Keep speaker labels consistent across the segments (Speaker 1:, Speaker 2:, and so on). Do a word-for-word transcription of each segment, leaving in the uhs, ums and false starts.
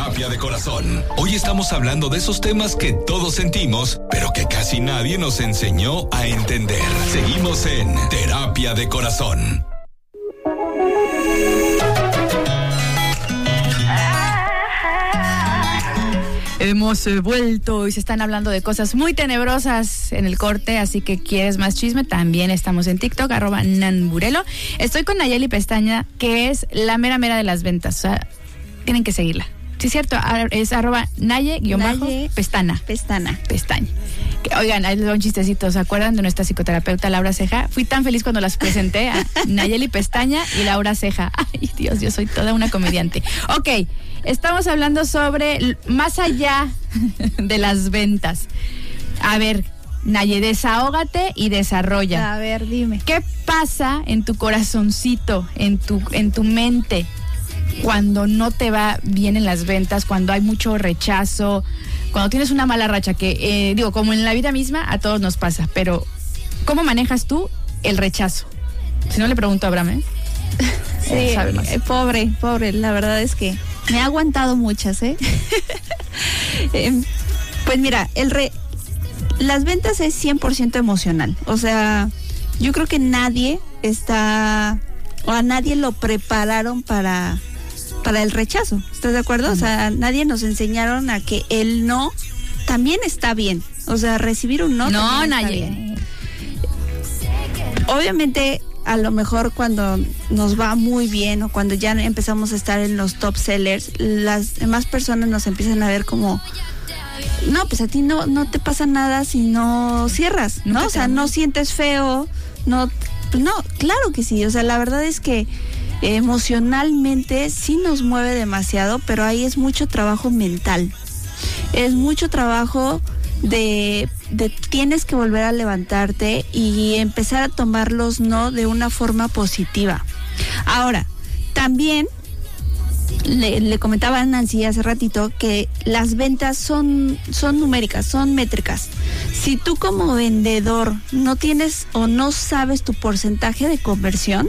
Speaker 1: Terapia de Corazón. Hoy estamos hablando de esos temas que todos sentimos, pero que casi nadie nos enseñó a entender. Seguimos en Terapia de Corazón.
Speaker 2: Hemos eh, vuelto y se están hablando de cosas muy tenebrosas en el corte, así que ¿quieres más chisme? También estamos en TikTok, arroba Nanburelo. Estoy con Nayeli Pestaña, que es la mera mera de las ventas, o sea, tienen que seguirla. Sí, es cierto, es arroba Naye-Pestana.
Speaker 3: Pestana.
Speaker 2: Pestaña. Que, oigan, ahí les doy un chistecito, ¿se acuerdan de nuestra psicoterapeuta Laura Ceja? Fui tan feliz cuando las presenté a Nayeli Pestaña y Laura Ceja. Ay, Dios, yo soy toda una comediante. Ok, estamos hablando sobre más allá de las ventas. A ver, Naye, desahógate y desarrolla.
Speaker 3: A ver, dime.
Speaker 2: ¿Qué pasa en tu corazoncito, en tu, en tu mente, cuando no te va bien en las ventas, cuando hay mucho rechazo, cuando tienes una mala racha? Que, eh, digo, como en la vida misma, a todos nos pasa, pero ¿cómo manejas tú el rechazo? Si no, le pregunto a Abraham, ¿eh?
Speaker 3: Sí, eh, pobre, pobre, la verdad es que me ha aguantado muchas, ¿eh? eh pues mira, el re, las ventas es cien por ciento emocional, o sea, yo creo que nadie está, o a nadie lo prepararon para... para el rechazo, ¿estás de acuerdo? O sea, nadie nos enseñaron a que el no también está bien. O sea, recibir un no,
Speaker 2: no
Speaker 3: también
Speaker 2: nadie.
Speaker 3: Está bien. Obviamente, a lo mejor cuando nos va muy bien o cuando ya empezamos a estar en los top sellers, las demás personas nos empiezan a ver como, no, pues a ti no, no te pasa nada si no cierras, ¿no? O sea, no sientes feo, no, pues no, claro que sí. O sea, la verdad es que emocionalmente sí nos mueve demasiado, pero ahí es mucho trabajo mental, es mucho trabajo de, de tienes que volver a levantarte y empezar a tomar los no de una forma positiva. Ahora, también le, le comentaba a Nancy hace ratito que las ventas son, son numéricas, son métricas. Si tú como vendedor no tienes o no sabes tu porcentaje de conversión,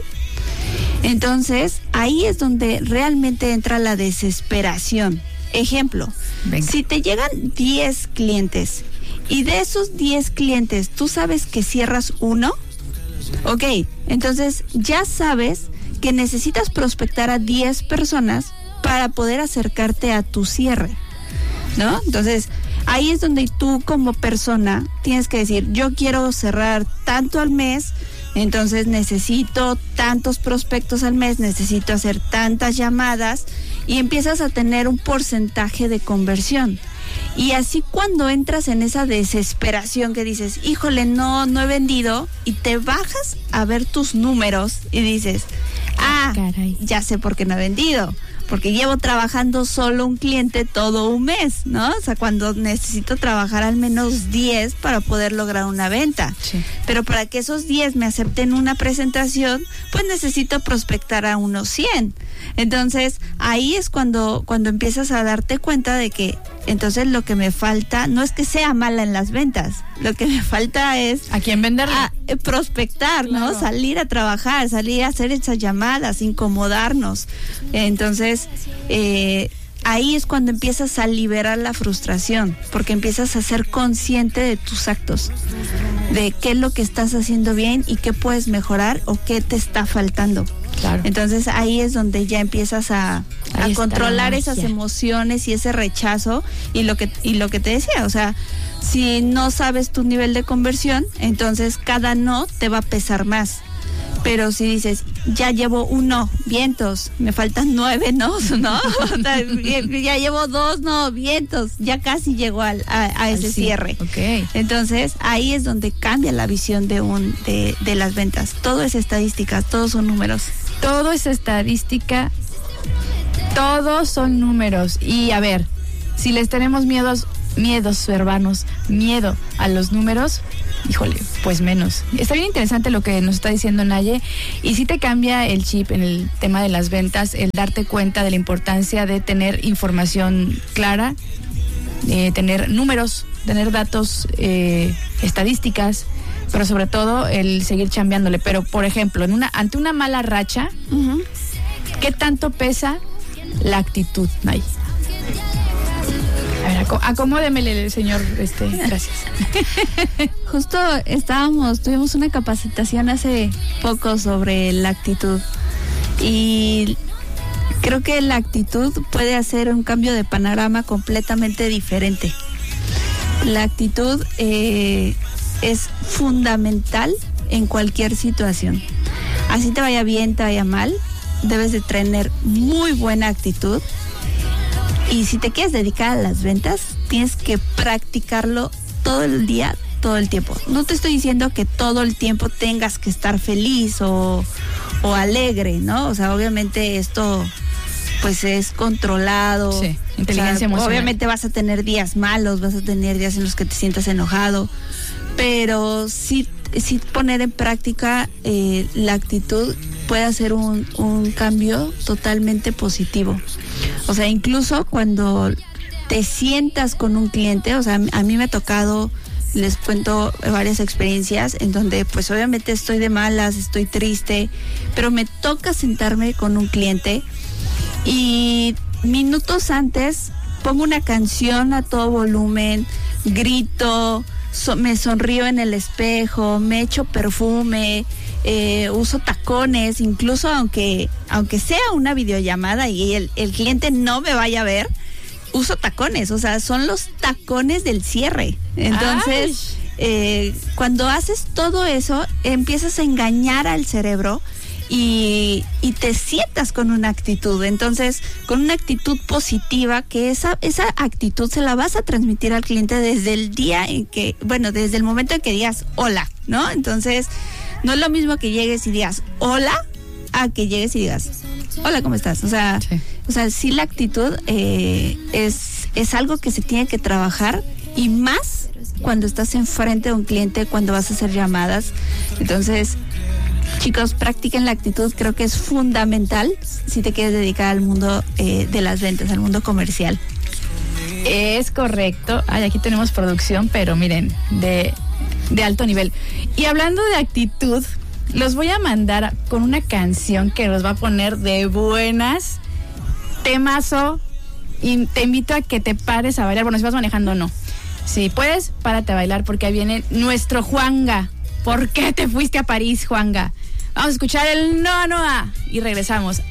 Speaker 3: entonces, ahí es donde realmente entra la desesperación. Ejemplo, venga, si te llegan diez clientes y de esos diez clientes tú sabes que cierras uno, ok, entonces ya sabes que necesitas prospectar a diez personas para poder acercarte a tu cierre, ¿no? Entonces, ahí es donde tú como persona tienes que decir, yo quiero cerrar tanto al mes, entonces necesito tantos prospectos al mes, necesito hacer tantas llamadas y empiezas a tener un porcentaje de conversión. Y así cuando entras en esa desesperación que dices, híjole, no, no he vendido, y te bajas a ver tus números y dices, ah, caray, ya sé por qué no he vendido. Porque llevo trabajando solo un cliente todo un mes, ¿no? O sea, cuando necesito trabajar al menos diez para poder lograr una venta. Sí. Pero para que esos diez me acepten una presentación, pues necesito prospectar a unos cien. Entonces, ahí es cuando, cuando empiezas a darte cuenta de que entonces lo que me falta no es que sea mala en las ventas, lo que me falta es...
Speaker 2: ¿A quién venderle?
Speaker 3: A, eh, prospectar, claro, ¿no? Salir a trabajar, salir a hacer esas llamadas, incomodarnos. Entonces, eh, ahí es cuando empiezas a liberar la frustración, porque empiezas a ser consciente de tus actos, de qué es lo que estás haciendo bien y qué puedes mejorar o qué te está faltando. Claro. Entonces ahí es donde ya empiezas a, a controlar esas emociones y ese rechazo y lo que y lo que te decía, o sea, si no sabes tu nivel de conversión, entonces cada no te va a pesar más. Pero si dices, ya llevo uno, vientos, me faltan nueve nos, ¿no? Ya llevo dos, no, vientos, ya casi llego al, a, a ese sí, cierre.
Speaker 2: Okay.
Speaker 3: Entonces, ahí es donde cambia la visión de un de, de las ventas. Todo es estadística, todos son números.
Speaker 2: Todo es estadística, todos son números. Y a ver, si les tenemos miedos, miedos, hermanos, miedo a los números, híjole, pues menos. Está bien interesante lo que nos está diciendo Naye, y sí te cambia el chip en el tema de las ventas, el darte cuenta de la importancia de tener información clara, eh, tener números, tener datos, eh, estadísticas, pero sobre todo el seguir chambeándole. Pero, por ejemplo, en una ante una mala racha, uh-huh, ¿qué tanto pesa la actitud, Naye? Aco- acomódemele, señor, este, gracias.
Speaker 3: Justo estábamos, tuvimos una capacitación hace poco sobre la actitud y creo que la actitud puede hacer un cambio de panorama completamente diferente. La actitud eh, es fundamental en cualquier situación. Así te vaya bien, te vaya mal, debes de tener muy buena actitud. Y si te quieres dedicar a las ventas, tienes que practicarlo todo el día, todo el tiempo. No te estoy diciendo que todo el tiempo tengas que estar feliz o, o alegre, ¿no? O sea, obviamente esto pues es controlado.
Speaker 2: Sí, inteligencia
Speaker 3: o sea,
Speaker 2: emocional.
Speaker 3: Obviamente vas a tener días malos, vas a tener días en los que te sientas enojado, pero sí, sí poner en práctica eh, la actitud puede hacer un, un cambio totalmente positivo. O sea, incluso cuando te sientas con un cliente, o sea, a mí me ha tocado, les cuento varias experiencias en donde pues obviamente estoy de malas, estoy triste, pero me toca sentarme con un cliente y minutos antes pongo una canción a todo volumen, grito, so, me sonrío en el espejo, me echo perfume, eh, uso tacones, incluso aunque aunque sea una videollamada y el, el cliente no me vaya a ver, uso tacones, o sea, son los tacones del cierre. Entonces, eh, cuando haces todo eso, empiezas a engañar al cerebro y, y te sientas con una actitud. Entonces, con una actitud positiva, que esa, esa actitud se la vas a transmitir al cliente desde el día en que, bueno, desde el momento en que digas hola, ¿no? Entonces, no es lo mismo que llegues y digas hola a que llegues y digas hola, ¿cómo estás? O sea, sí, o sea, sí la actitud eh, es, es algo que se tiene que trabajar, y más cuando estás enfrente de un cliente, cuando vas a hacer llamadas. Entonces, chicos, practiquen la actitud, creo que es fundamental si te quieres dedicar al mundo eh, de las ventas, al mundo comercial.
Speaker 2: Es correcto. Ay, aquí tenemos producción, pero miren, de, de alto nivel. Y hablando de actitud, los voy a mandar con una canción que los va a poner de buenas. Temazo. Y te invito a que te pares a bailar. Bueno, si vas manejando, no. Si puedes, párate a bailar, porque ahí viene nuestro Juanga. ¿Por qué te fuiste a París, Juanga? Vamos a escuchar el Noa Noa y regresamos